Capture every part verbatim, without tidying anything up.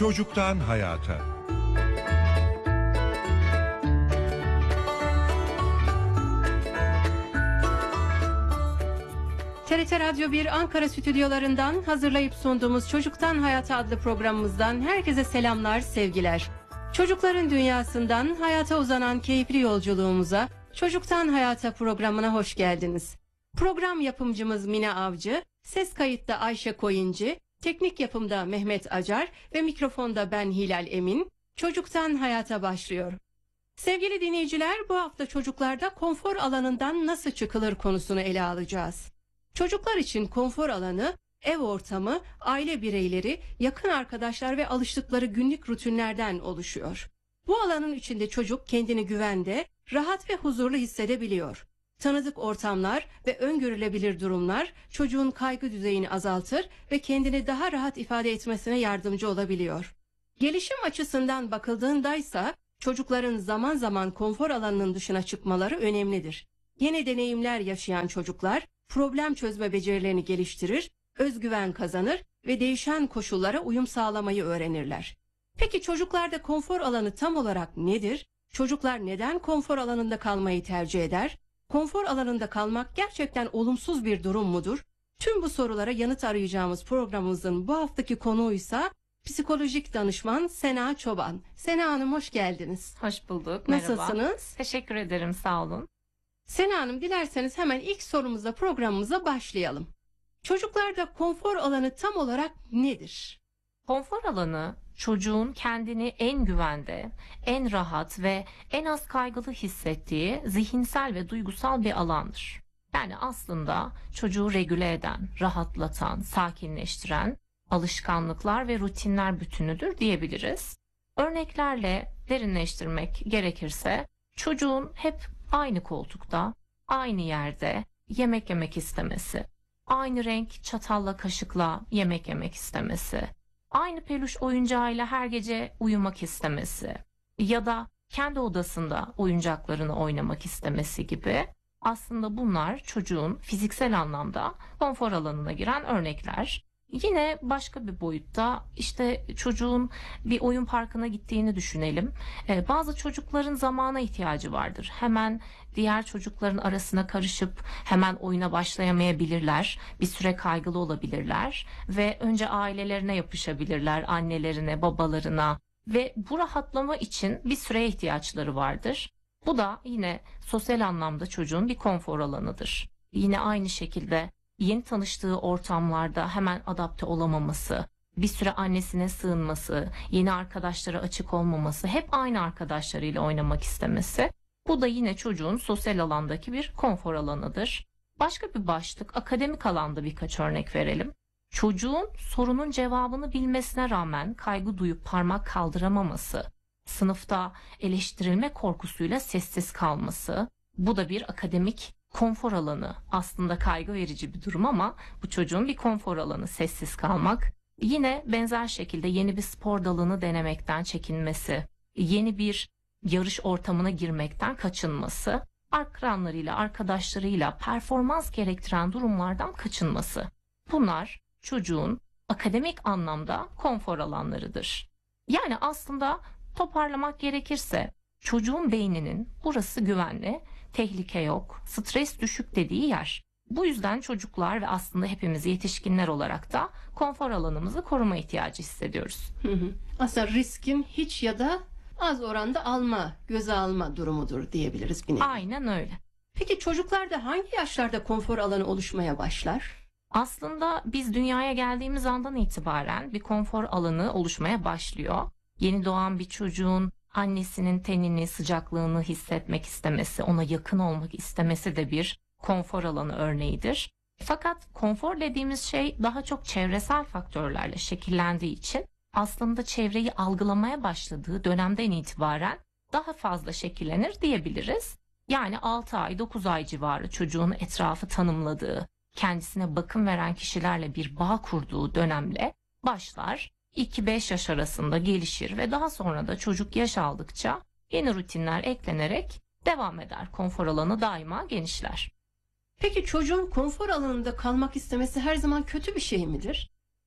Çocuktan hayata. T R T Radyo bir Ankara stüdyolarından hazırlayıp sunduğumuz Çocuktan Hayata adlı programımızdan herkese selamlar, sevgiler. Çocukların dünyasından hayata uzanan keyifli yolculuğumuza, Çocuktan Hayata programına hoş geldiniz. Program yapımcımız Mine Avcı, ses kayıtta Ayşe Koyuncu, teknik yapımda Mehmet Acar ve mikrofonda ben Hilal Emin. Çocuktan Hayata başlıyor. Sevgili dinleyiciler, bu hafta çocuklarda konfor alanından nasıl çıkılır konusunu ele alacağız. Çocuklar için konfor alanı, ev ortamı, aile bireyleri, yakın arkadaşlar ve alıştıkları günlük rutinlerden oluşuyor. Bu alanın içinde çocuk kendini güvende, rahat ve huzurlu hissedebiliyor. Tanıdık ortamlar ve öngörülebilir durumlar çocuğun kaygı düzeyini azaltır ve kendini daha rahat ifade etmesine yardımcı olabiliyor. Gelişim açısından bakıldığındaysa çocukların zaman zaman konfor alanının dışına çıkmaları önemlidir. Yeni deneyimler yaşayan çocuklar problem çözme becerilerini geliştirir, özgüven kazanır ve değişen koşullara uyum sağlamayı öğrenirler. Peki çocuklarda konfor alanı tam olarak nedir? Çocuklar neden konfor alanında kalmayı tercih eder? Konfor alanında kalmak gerçekten olumsuz bir durum mudur? Tüm bu sorulara yanıt arayacağımız programımızın bu haftaki konuğuysa psikolojik danışman Sena Çoban. Sena Hanım, hoş geldiniz. Hoş bulduk. Merhaba. Nasılsınız? Teşekkür ederim. Sağ olun. Sena Hanım, dilerseniz hemen ilk sorumuzla programımıza başlayalım. Çocuklarda konfor alanı tam olarak nedir? Konfor alanı çocuğun kendini en güvende, en rahat ve en az kaygılı hissettiği zihinsel ve duygusal bir alandır. Yani aslında çocuğu regüle eden, rahatlatan, sakinleştiren alışkanlıklar ve rutinler bütünüdür diyebiliriz. Örneklerle derinleştirmek gerekirse çocuğun hep aynı koltukta, aynı yerde yemek yemek istemesi, aynı renk çatalla kaşıkla yemek yemek istemesi, aynı peluş oyuncağıyla her gece uyumak istemesi ya da kendi odasında oyuncaklarını oynamak istemesi gibi aslında bunlar çocuğun fiziksel anlamda konfor alanına giren örnekler. Yine başka bir boyutta işte çocuğun bir oyun parkına gittiğini düşünelim. Ee, bazı çocukların zamana ihtiyacı vardır. Hemen diğer çocukların arasına karışıp hemen oyuna başlayamayabilirler. Bir süre kaygılı olabilirler ve önce ailelerine yapışabilirler, annelerine, babalarına ve bu rahatlama için bir süreye ihtiyaçları vardır. Bu da yine sosyal anlamda çocuğun bir konfor alanıdır. Yine aynı şekilde yeni tanıştığı ortamlarda hemen adapte olamaması, bir süre annesine sığınması, yeni arkadaşlara açık olmaması, hep aynı arkadaşlarıyla oynamak istemesi. Bu da yine çocuğun sosyal alandaki bir konfor alanıdır. Başka bir başlık, akademik alanda birkaç örnek verelim. Çocuğun sorunun cevabını bilmesine rağmen kaygı duyup parmak kaldıramaması, sınıfta eleştirilme korkusuyla sessiz kalması, bu da bir akademik konfor alanı. Aslında kaygı verici bir durum ama bu çocuğun bir konfor alanı, sessiz kalmak. Yine benzer şekilde yeni bir spor dalını denemekten çekinmesi, yeni bir yarış ortamına girmekten kaçınması, akranlarıyla, arkadaşlarıyla performans gerektiren durumlardan kaçınması. Bunlar çocuğun akademik anlamda konfor alanlarıdır. Yani aslında toparlamak gerekirse çocuğun beyninin burası güvenli, tehlike yok, stres düşük dediği yer. Bu yüzden çocuklar ve aslında hepimiz yetişkinler olarak da konfor alanımızı koruma ihtiyacı hissediyoruz. Hı hı. Aslında riskin hiç ya da az oranda alma, göze alma durumudur diyebiliriz bir nevi. Aynen öyle. Peki çocuklarda hangi yaşlarda konfor alanı oluşmaya başlar? Aslında biz dünyaya geldiğimiz andan itibaren bir konfor alanı oluşmaya başlıyor. Yeni doğan bir çocuğun annesinin tenini, sıcaklığını hissetmek istemesi, ona yakın olmak istemesi de bir konfor alanı örneğidir. Fakat konfor dediğimiz şey daha çok çevresel faktörlerle şekillendiği için aslında çevreyi algılamaya başladığı dönemden itibaren daha fazla şekillenir diyebiliriz. Yani altı ay, dokuz ay civarı çocuğun etrafı tanımladığı, kendisine bakım veren kişilerle bir bağ kurduğu dönemle başlar. iki beş yaş arasında gelişir ve daha sonra da çocuk yaş aldıkça yeni rutinler eklenerek devam eder. Konfor alanı daima genişler. Peki çocuğun konfor alanında kalmak istemesi her zaman kötü bir şey midir?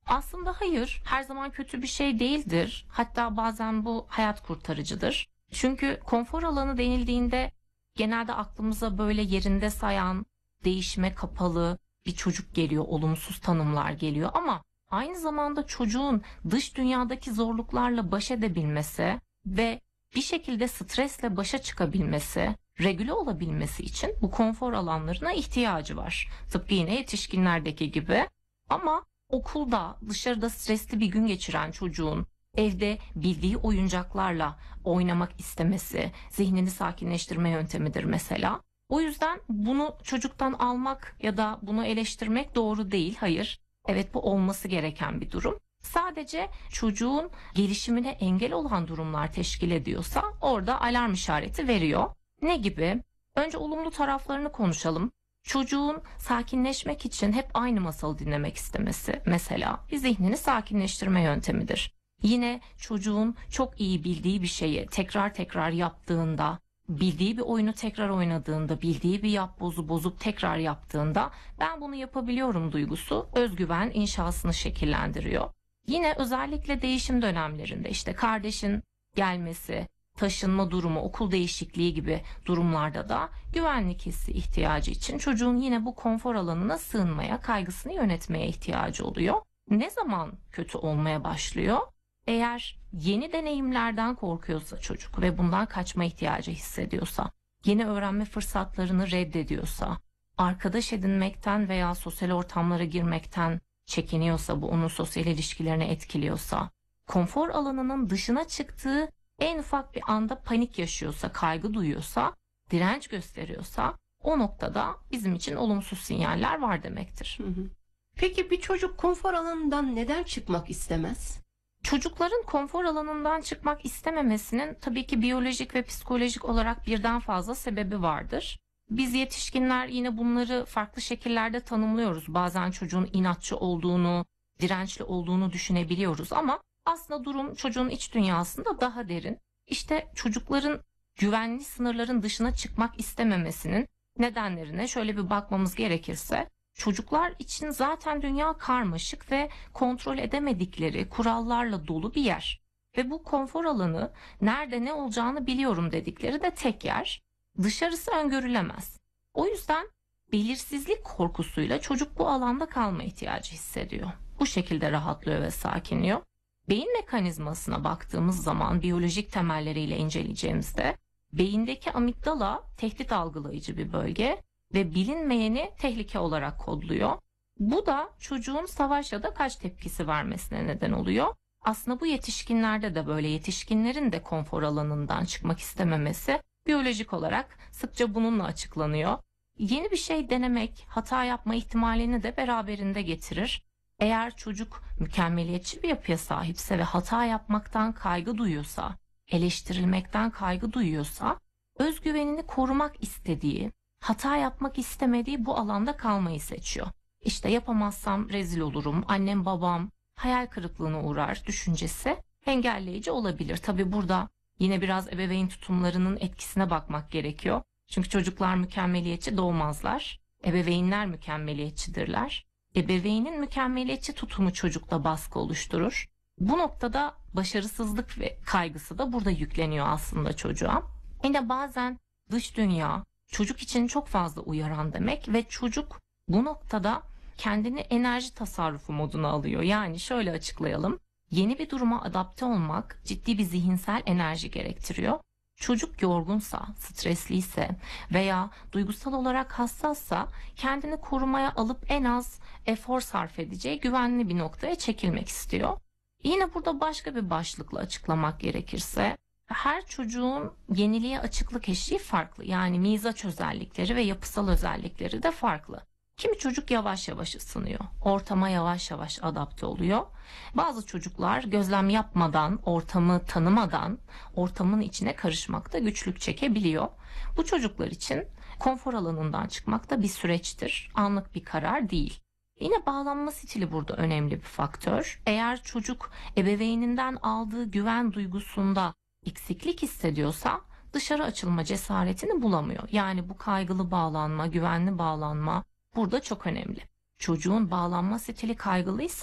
Aslında hayır, her zaman kötü bir şey değildir. Hatta bazen bu hayat kurtarıcıdır. Çünkü konfor alanı denildiğinde genelde aklımıza böyle yerinde sayan, değişime kapalı bir çocuk geliyor, olumsuz tanımlar geliyor. Ama aynı zamanda çocuğun dış dünyadaki zorluklarla baş edebilmesi ve bir şekilde stresle başa çıkabilmesi, regüle olabilmesi için bu konfor alanlarına ihtiyacı var. Tıpkı yine yetişkinlerdeki gibi. Ama okulda, dışarıda stresli bir gün geçiren çocuğun evde bildiği oyuncaklarla oynamak istemesi, zihnini sakinleştirme yöntemidir mesela. O yüzden bunu çocuktan almak ya da bunu eleştirmek doğru değil. Hayır, evet bu olması gereken bir durum. Sadece çocuğun gelişimine engel olan durumlar teşkil ediyorsa orada alarm işareti veriyor. Ne gibi? Önce olumlu taraflarını konuşalım. Çocuğun sakinleşmek için hep aynı masalı dinlemek istemesi mesela bir zihnini sakinleştirme yöntemidir. Yine çocuğun çok iyi bildiği bir şeyi tekrar tekrar yaptığında, bildiği bir oyunu tekrar oynadığında, bildiği bir yapbozu bozup tekrar yaptığında ben bunu yapabiliyorum duygusu özgüven inşasını şekillendiriyor. Yine özellikle değişim dönemlerinde işte kardeşin gelmesi, taşınma durumu, okul değişikliği gibi durumlarda da güvenlik hissi ihtiyacı için çocuğun yine bu konfor alanına sığınmaya, kaygısını yönetmeye ihtiyacı oluyor. Ne zaman kötü olmaya başlıyor? Eğer yeni deneyimlerden korkuyorsa çocuk ve bundan kaçma ihtiyacı hissediyorsa, yeni öğrenme fırsatlarını reddediyorsa, arkadaş edinmekten veya sosyal ortamlara girmekten çekiniyorsa, bu onun sosyal ilişkilerini etkiliyorsa, konfor alanının dışına çıktığı en ufak bir anda panik yaşıyorsa, kaygı duyuyorsa, direnç gösteriyorsa o noktada bizim için olumsuz sinyaller var demektir. Hı hı. Peki bir çocuk konfor alanından neden çıkmak istemez? Çocukların konfor alanından çıkmak istememesinin tabii ki biyolojik ve psikolojik olarak birden fazla sebebi vardır. Biz yetişkinler yine bunları farklı şekillerde tanımlıyoruz. Bazen çocuğun inatçı olduğunu, dirençli olduğunu düşünebiliyoruz ama aslında durum çocuğun iç dünyasında daha derin. İşte çocukların güvenli sınırların dışına çıkmak istememesinin nedenlerine şöyle bir bakmamız gerekirse, çocuklar için zaten dünya karmaşık ve kontrol edemedikleri kurallarla dolu bir yer. Ve bu konfor alanı nerede ne olacağını biliyorum dedikleri de tek yer. Dışarısı öngörülemez. O yüzden belirsizlik korkusuyla çocuk bu alanda kalma ihtiyacı hissediyor. Bu şekilde rahatlıyor ve sakinliyor. Beyin mekanizmasına baktığımız zaman biyolojik temelleriyle inceleyeceğimizde beyindeki amigdala tehdit algılayıcı bir bölge ve bilinmeyeni tehlike olarak kodluyor. Bu da çocuğun savaş ya da kaç tepkisi vermesine neden oluyor. Aslında bu yetişkinlerde de böyle, yetişkinlerin de konfor alanından çıkmak istememesi biyolojik olarak sıkça bununla açıklanıyor. Yeni bir şey denemek hata yapma ihtimalini de beraberinde getirir. Eğer çocuk mükemmeliyetçi bir yapıya sahipse ve hata yapmaktan kaygı duyuyorsa, eleştirilmekten kaygı duyuyorsa, özgüvenini korumak istediği, hata yapmak istemediği bu alanda kalmayı seçiyor. İşte yapamazsam rezil olurum, annem babam hayal kırıklığına uğrar düşüncesi engelleyici olabilir. Tabii burada yine biraz ebeveyn tutumlarının etkisine bakmak gerekiyor. Çünkü çocuklar mükemmeliyetçi doğmazlar, ebeveynler mükemmeliyetçidirler. Ebeveynin mükemmeliyetçi tutumu çocukta baskı oluşturur. Bu noktada başarısızlık ve kaygısı da burada yükleniyor aslında çocuğa. Yine bazen dış dünya çocuk için çok fazla uyaran demek ve çocuk bu noktada kendini enerji tasarrufu moduna alıyor. Yani şöyle açıklayalım. Yeni bir duruma adapte olmak ciddi bir zihinsel enerji gerektiriyor. Çocuk yorgunsa, stresliyse veya duygusal olarak hassassa kendini korumaya alıp en az efor sarf edeceği güvenli bir noktaya çekilmek istiyor. Yine burada başka bir başlıkla açıklamak gerekirse, her çocuğun yeniliğe açıklık eşiği farklı. Yani mizaç özellikleri ve yapısal özellikleri de farklı. Kimi çocuk yavaş yavaş ısınıyor, ortama yavaş yavaş adapte oluyor. Bazı çocuklar gözlem yapmadan, ortamı tanımadan ortamın içine karışmakta güçlük çekebiliyor. Bu çocuklar için konfor alanından çıkmak da bir süreçtir, anlık bir karar değil. Yine bağlanma stili burada önemli bir faktör. Eğer çocuk ebeveyninden aldığı güven duygusunda eksiklik hissediyorsa dışarı açılma cesaretini bulamıyor. Yani bu kaygılı bağlanma, güvenli bağlanma burada çok önemli. Çocuğun bağlanma stili kaygılıysa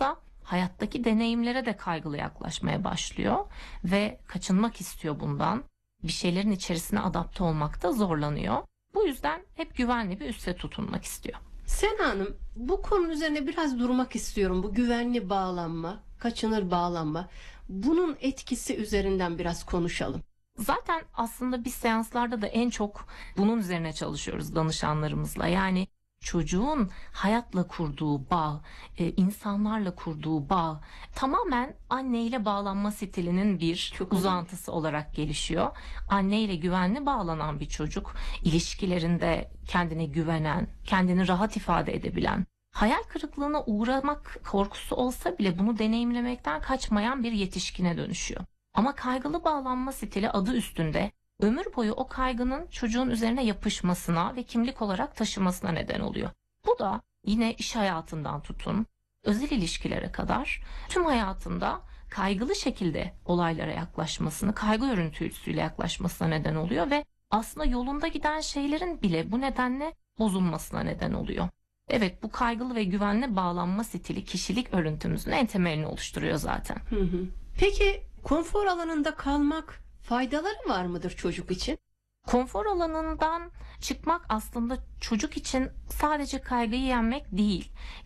hayattaki deneyimlere de kaygılı yaklaşmaya başlıyor ve kaçınmak istiyor bundan. Bir şeylerin içerisine adapte olmakta zorlanıyor. Bu yüzden hep güvenli bir üsse tutunmak istiyor. Sena Hanım, bu konu üzerine biraz durmak istiyorum. Bu güvenli bağlanma, kaçınır bağlanma. Bunun etkisi üzerinden biraz konuşalım. Zaten aslında biz seanslarda da en çok bunun üzerine çalışıyoruz danışanlarımızla. Yani çocuğun hayatla kurduğu bağ, e, insanlarla kurduğu bağ tamamen anneyle bağlanma stilinin bir Çok uzantısı olarak gelişiyor. Anneyle güvenli bağlanan bir çocuk, ilişkilerinde kendine güvenen, kendini rahat ifade edebilen, hayal kırıklığına uğramak korkusu olsa bile bunu deneyimlemekten kaçmayan bir yetişkine dönüşüyor. Ama kaygılı bağlanma stili adı üstünde ömür boyu o kaygının çocuğun üzerine yapışmasına ve kimlik olarak taşımasına neden oluyor. Bu da yine iş hayatından tutun, özel ilişkilere kadar tüm hayatında kaygılı şekilde olaylara yaklaşmasını, kaygı örüntüsüyle yaklaşmasına neden oluyor ve aslında yolunda giden şeylerin bile bu nedenle bozulmasına neden oluyor. Evet, bu kaygılı ve güvenli bağlanma stili kişilik örüntümüzün en temelini oluşturuyor zaten. Hı hı. Peki konfor alanında kalmak faydaları var mıdır çocuk için? Konfor alanından çıkmak aslında çocuk için sadece kaygıyı yenmek değil.